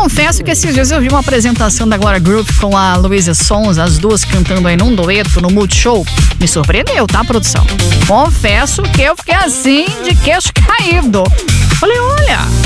confesso que esses dias eu vi uma apresentação da Glória Groove com a Luísa Sonza, as duas cantando aí num dueto no Multishow. Me surpreendeu, tá, produção? Confesso que eu fiquei assim, de queixo caído. Falei, olha,